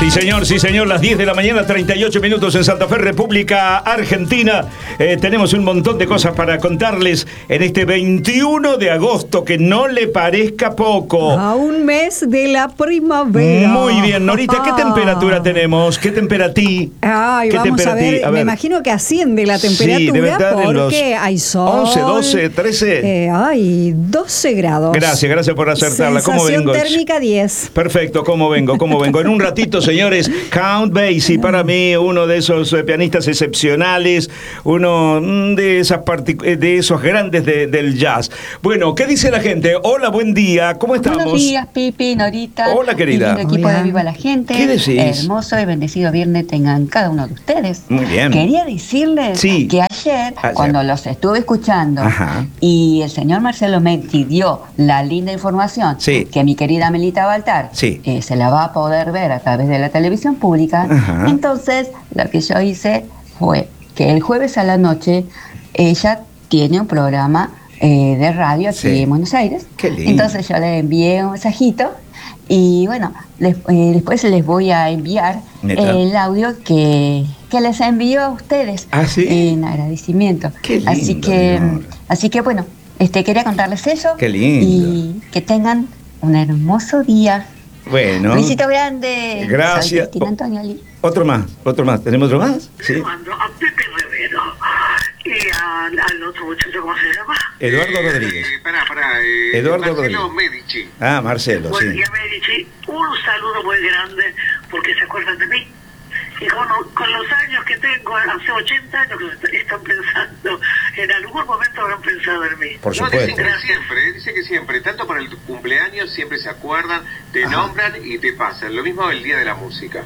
Sí señor, las 10 de la mañana, 38 minutos en Santa Fe, República Argentina. Tenemos un montón de cosas para contarles en este 21 de agosto, que no le parezca poco. A un mes de la primavera. Muy bien, Norita, ¿qué temperatura tenemos? ¿Qué temperatura? Ay, vamos a ver, me imagino que asciende la temperatura porque hay sol. 11, 12, 13. Ay, 12 grados. Gracias por acertarla. ¿Cómo vengo? Sensación térmica 10. Perfecto, ¿cómo vengo? En un ratito, señores, Count Basie, para mí uno de esos pianistas excepcionales, uno de esos grandes del jazz. Bueno, ¿qué dice la gente? Hola, buen día, ¿cómo estamos? Buenos días, Pipi, Norita. Hola, querida. Y el equipo de Viva la Gente. ¿Qué decís? Hermoso y bendecido viernes tengan cada uno de ustedes. Muy bien. Quería decirles que ayer, cuando los estuve escuchando, y el señor Marcelo Metti dio la linda información que mi querida Melita Baltar se la va a poder ver a través de la televisión pública. Entonces, lo que yo hice fue que el jueves a la noche ella tiene un programa de radio aquí en Buenos Aires. Qué lindo. Entonces yo le envié un mensajito y bueno, después les voy a enviar el audio que les envío a ustedes en agradecimiento. Qué lindo, así que bueno, quería contarles eso. Qué lindo. Y que tengan un hermoso día. Bueno. Un besito grande. Gracias. Soy Cristina Antonioli. Otro más. ¿Tenemos otro más? Sí. Mando a Pepe Rivero y al otro muchacho, ¿cómo se llama? Eduardo Rodríguez. Eduardo Rodríguez. Medici. Marcelo, Buen día, Medici. Un saludo muy grande porque se acuerdan de mí. Y con los años que tengo, hace 80 años que están pensando, en algún momento habrán pensado en mí. Por supuesto. Dice que siempre, tanto para el cumpleaños, siempre se acuerdan, te nombran y te pasan. Lo mismo el Día de la Música.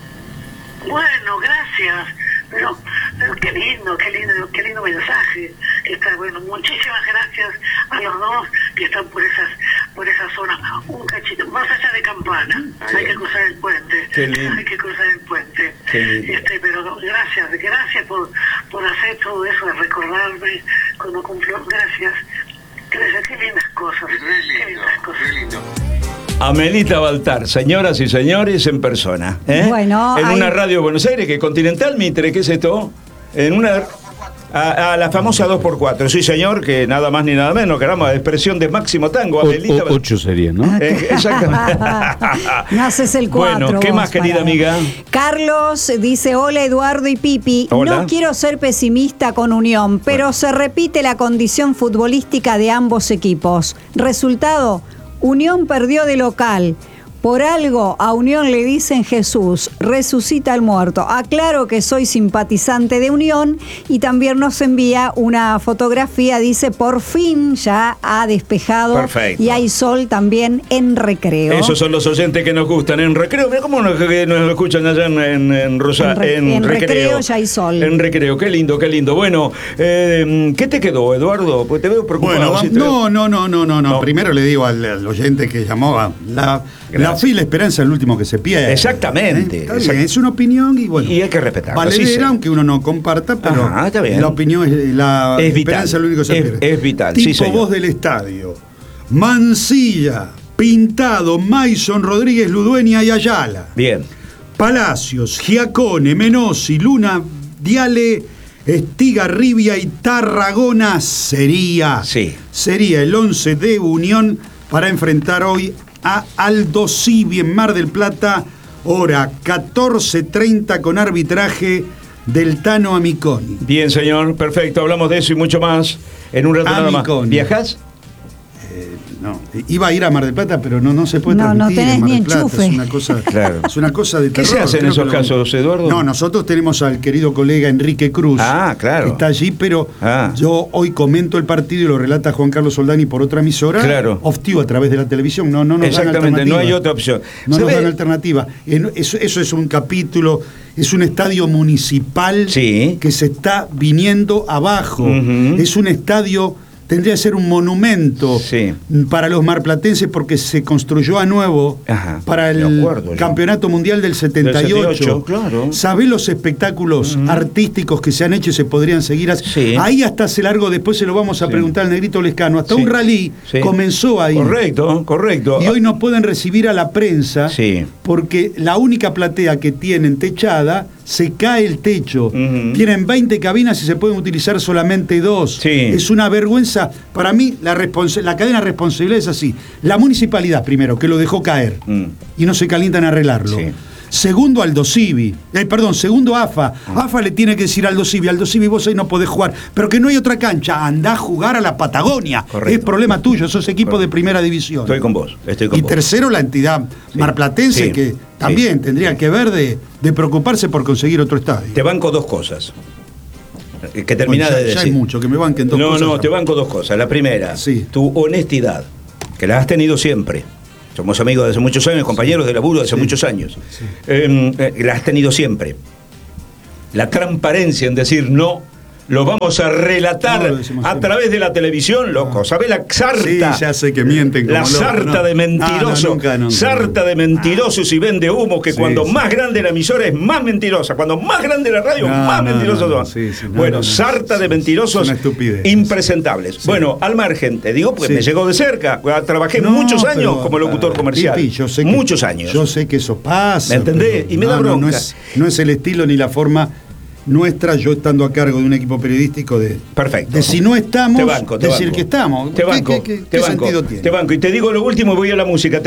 Bueno, gracias. Pero qué lindo mensaje. Está bueno. Muchísimas gracias a los dos que están por esa zona. Un cachito, más allá de Campana. Hay que cruzar el puente. Hay que cruzar el puente. Pero gracias por hacer todo eso, de recordarme cuando cumplo. Gracias. Qué lindas cosas. Re lindo. Amelita Baltar, señoras y señores, en persona. Bueno, en una radio de Buenos Aires, que Continental Mitre, ¿qué es esto? En una... A la famosa 2x4, sí señor, que nada más ni nada menos, caramba, expresión de máximo tango. 8 sería, ¿no? Exactamente. No haces el 4. Bueno, ¿qué más, querida amiga? Carlos dice, hola Eduardo y Pipi. Hola. No quiero ser pesimista con Unión, pero se repite la condición futbolística de ambos equipos. Resultado, Unión perdió de local. Por algo a Unión le dicen Jesús, resucita al muerto. Aclaro que soy simpatizante de Unión y también nos envía una fotografía, dice, por fin ya ha despejado. Perfecto. Y hay sol también en Recreo. Esos son los oyentes que nos gustan en Recreo. Mira cómo nos escuchan allá en Recreo ya hay sol. En Recreo, qué lindo. Bueno, ¿qué te quedó, Eduardo? Pues te veo preocupado. No. Primero le digo al oyente que llamó la fe y la esperanza es el último que se pierde. Exactamente. Es una opinión y bueno. Y hay que respetarla. Valedera, aunque uno no comparta, pero está bien. La opinión la esperanza es lo único que se pierde. Es vital. Tipo voz del estadio. Mansilla, Pintado, Maison, Rodríguez, Ludueña y Ayala. Bien. Palacios, Giacone, Menossi, Luna, Diale, Estigarribia y Tarragona sería el 11 de Unión para enfrentar hoy a Aldo Civi en Mar del Plata, hora 14:30 con arbitraje del Tano Amiconi. Bien, señor, perfecto, hablamos de eso y mucho más en un rato nada más. ¿Viajás? No, iba a ir a Mar del Plata, pero no se puede transmitir. No tenés en Mar ni del Plata. enchufe. Es una cosa de terror. ¿Qué se hace en esos casos, Eduardo? No, nosotros tenemos al querido colega Enrique Cruz. Claro. Que está allí, pero yo hoy comento el partido y lo relata Juan Carlos Soldani por otra emisora. Claro. Off-TV a través de la televisión. No nos exactamente, no hay otra opción. No nos dan alternativa. Eso es un capítulo, es un estadio municipal que se está viniendo abajo. Es un estadio tendría que ser un monumento para los marplatenses porque se construyó a nuevo para el Campeonato Mundial del 78. Claro. ¿Sabés los espectáculos artísticos que se han hecho y se podrían seguir así? Sí. Ahí hasta hace largo, después se lo vamos a preguntar al Negrito Lescano. Hasta un rally comenzó ahí. Correcto. Y hoy no pueden recibir a la prensa porque la única platea que tienen techada, se cae el techo. Tienen 20 cabinas y se pueden utilizar solamente 2. Es una vergüenza. Para mí, la cadena de responsabilidad es así. La municipalidad, primero, que lo dejó caer y no se calientan a arreglarlo. Segundo, Aldo Civi. Segundo, AFA. AFA le tiene que decir a Aldo Civi, vos ahí no podés jugar. Pero que no hay otra cancha. Andá a jugar a la Patagonia. Es problema tuyo, sos equipo de primera división. Estoy con vos. Y tercero, la entidad marplatense que también tendría que ver de preocuparse por conseguir otro estadio. Te banco 2 cosas. Que termina de decir. Ya hay mucho, que me banquen 2 cosas. No, te banco 2 cosas. La primera, tu honestidad, que la has tenido siempre. Somos amigos de hace muchos años, compañeros de laburo de hace muchos años. La has tenido siempre. La transparencia en decir no, lo vamos a relatar a través de la televisión, loco. ¿Sabés la sarta? Sí, ya sé que mienten. La sarta de mentiroso. Sarta de mentirosos y vende humo, que cuando más grande la emisora es más mentirosa. Cuando más grande la radio, más mentirosos son. Sarta de mentirosos impresentables. Bueno, al margen, te digo, porque me llegó de cerca. Trabajé muchos años como locutor comercial. Muchos años. Yo sé que eso pasa. ¿Me entendés? Y me da bronca. No es el estilo ni la forma nuestra, yo estando a cargo de un equipo periodístico de si no estamos, decir que estamos. Te banco. ¿Qué sentido tiene? Te banco. Y te digo lo último y voy a la música.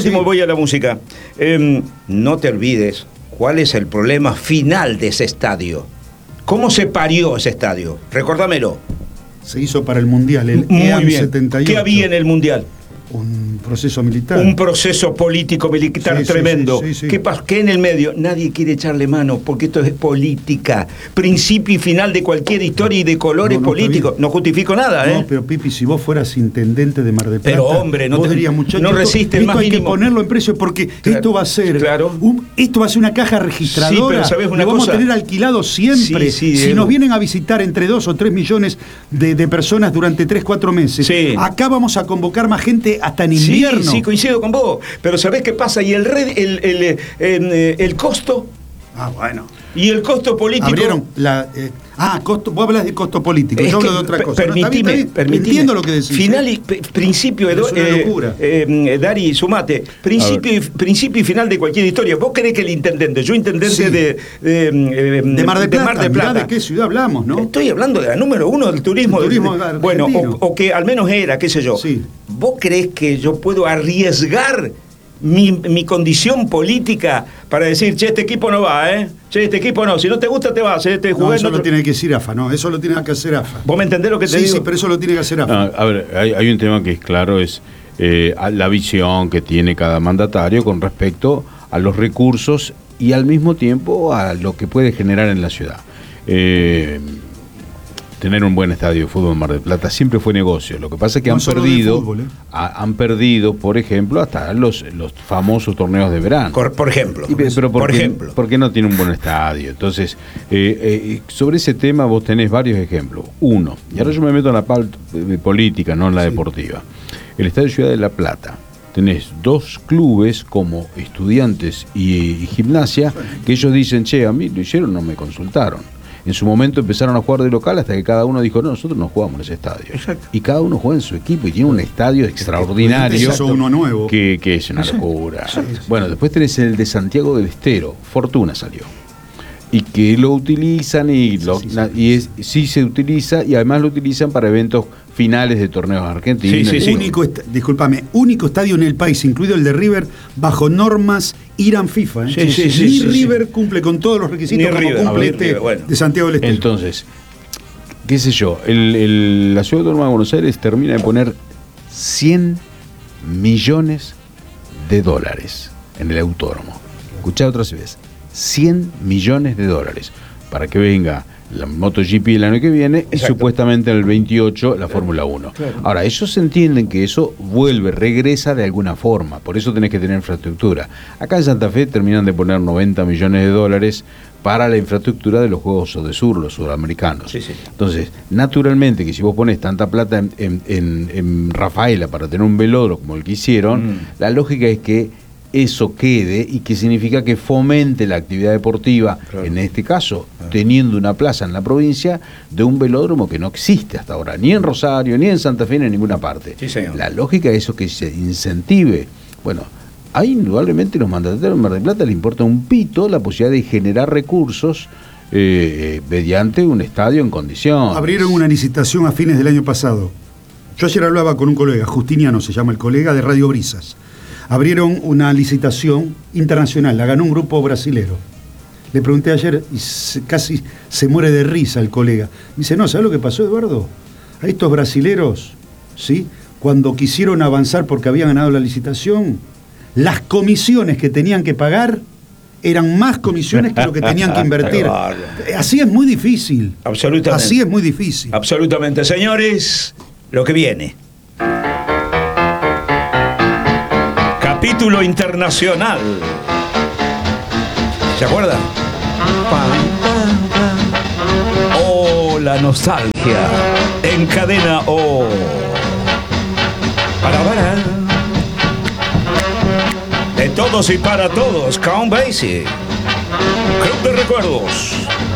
No te olvides cuál es el problema final de ese estadio. ¿Cómo se parió ese estadio? Recordámelo. Se hizo para el Mundial, el EAM 78. ¿Qué había en el Mundial? Un proceso militar. Un proceso político-militar tremendo. ¿Qué pasó? ¿Qué en el medio? Nadie quiere echarle mano, porque esto es política. Principio y final de cualquier historia y de colores políticos. No justifico nada, No, pero Pipi, si vos fueras intendente de Mar del Plata, pero hombre, vos dirías, muchacho, no resiste el más hay mínimo. que ponerlo en precio porque esto va a ser esto va a ser una caja registradora. Pero ¿sabés una lo vamos cosa? a tener alquilado siempre. Si nos vienen a visitar entre 2 o 3 millones de personas durante 3-4 meses, acá vamos a convocar más gente hasta en invierno. Sí, coincido con vos. Pero ¿sabés qué pasa? ¿Y el costo? Bueno. ¿Y el costo político? Abrieron costo, vos hablas de costo político, yo hablo de otra cosa. Permitime. Entiendo lo que decís. Final y principio, es una locura. Dari, sumate. Principio y final de cualquier historia. ¿Vos creés que el intendente, yo intendente de Mar del Plata, Plata, ¿de qué ciudad hablamos, no? Estoy hablando de la número 1 del turismo. Bueno, o que al menos era, qué sé yo. ¿Vos creés que yo puedo arriesgar mi condición política para decir, este equipo no va, este equipo no, si no te gusta te vas, eso lo tiene que decir AFA, eso lo tiene que hacer AFA. ¿Vos me entendés lo que te digo? Sí, pero eso lo tiene que hacer AFA. A ver, hay un tema que es claro, es la visión que tiene cada mandatario con respecto a los recursos y al mismo tiempo a lo que puede generar en la ciudad. Tener un buen estadio de fútbol en Mar del Plata siempre fue negocio. Lo que pasa es que han perdido, por ejemplo, hasta los famosos torneos de verano. Por ejemplo. Pero porque no tiene un buen estadio. Entonces, sobre ese tema vos tenés varios ejemplos. Uno, y ahora yo me meto en la parte política, no en la deportiva. El Estadio Ciudad de La Plata. Tenés 2 clubes como Estudiantes y Gimnasia, que ellos dicen, a mí lo hicieron, no me consultaron. En su momento empezaron a jugar de local hasta que cada uno dijo, no, nosotros no jugamos en ese estadio. Exacto. Y cada uno juega en su equipo y tiene un estadio extraordinario. Uno nuevo. Que es una locura. Bueno, después tenés el de Santiago del Estero, Fortuna salió. Y que lo utilizan sí se utiliza y además lo utilizan para eventos finales de torneos argentinos. Único estadio en el país, incluido el de River, bajo normas IRAN FIFA. River cumple con todos los requisitos como cumple de Santiago del Estero. Entonces, qué sé yo, la Ciudad Autónoma de Buenos Aires termina de poner $100 millones en el autódromo. Escuchá otra vez. $100 millones. para que venga la MotoGP el año que viene. Exacto. Y supuestamente en el 28 la Fórmula 1. Claro. Ahora, ellos entienden que eso regresa de alguna forma, por eso tenés que tener infraestructura. Acá en Santa Fe terminan de poner $90 millones para la infraestructura de los Juegos de Sur, los sudamericanos. Sí, sí. Entonces, naturalmente que si vos pones tanta plata en Rafaela para tener un velódromo como el que hicieron, la lógica es que eso quede, y que significa que fomente la actividad deportiva, claro, en este caso, teniendo una plaza en la provincia de un velódromo que no existe hasta ahora, ni en Rosario, ni en Santa Fe, ni en ninguna parte. Sí, señor. La lógica es eso, que se incentive. Bueno, hay indudablemente los mandatarios de Mar del Plata le importa un pito la posibilidad de generar recursos mediante un estadio en condición. Abrieron una licitación a fines del año pasado. Yo ayer hablaba con un colega, Justiniano se llama el colega, de Radio Brisas. Abrieron una licitación internacional, la ganó un grupo brasilero. Le pregunté ayer y casi se muere de risa el colega. Me dice, no, ¿sabes lo que pasó, Eduardo? A estos brasileros, ¿sí?, cuando quisieron avanzar porque habían ganado la licitación, las comisiones que tenían que pagar eran más comisiones que lo que tenían que invertir. Así es muy difícil. Absolutamente. Así es muy difícil. Absolutamente. Señores, lo que viene. Capítulo internacional. ¿Se acuerdan? Oh, la nostalgia. En cadena O. Para. De todos y para todos. Count Basie. Club de Recuerdos.